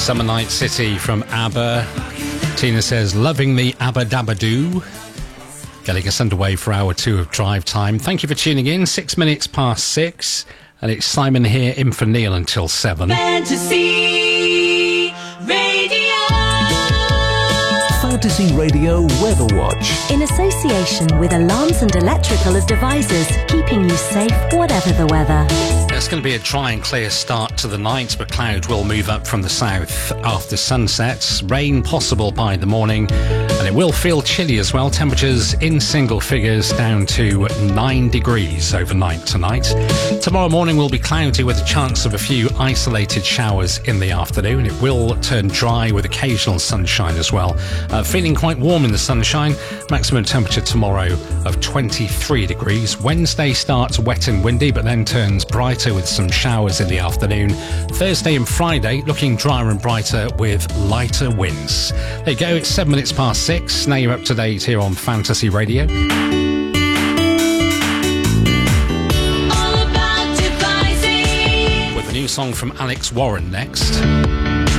Summer Night City from ABBA. Tina says, loving the ABBA Dabba Doo. Getting us underway for hour 2 of Drive Time. Thank you for tuning in. 6 minutes past 6. And it's Simon here, in for Neil until 7. Fantasy Radio. Fantasy Radio Weather Watch. In association with Alarms and Electrical Devices, keeping you safe whatever the weather. It's going to be a dry and clear start to the night, but cloud will move up from the south after sunset. Rain possible by the morning, and it will feel chilly as well. Temperatures in single figures down to 9 degrees overnight tonight. Tomorrow morning will be cloudy with a chance of a few isolated showers in the afternoon. It will turn dry with occasional sunshine as well. Feeling quite warm in the sunshine. Maximum temperature tomorrow of 23 degrees. Wednesday starts wet and windy, but then turns brighter with some showers in the afternoon. Thursday and Friday looking drier and brighter with lighter winds. There you go, it's 7 minutes past 6. Now you're up to date here on Fantasy Radio. All about devising. With a new song from Alex Warren next.